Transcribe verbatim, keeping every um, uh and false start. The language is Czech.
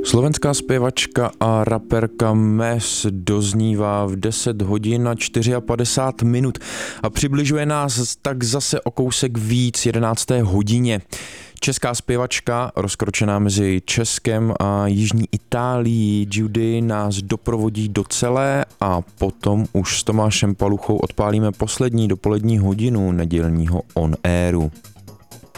Slovenská zpěvačka a raperka Mez doznívá v deset hodin a padesát čtyři minut a přibližuje nás tak zase o kousek víc jedenácté hodině. Česká zpěvačka, rozkročená mezi Českem a jižní Itálií, Judy nás doprovodí do celé a potom už s Tomášem Paluchou odpálíme poslední dopolední hodinu nedělního on airu.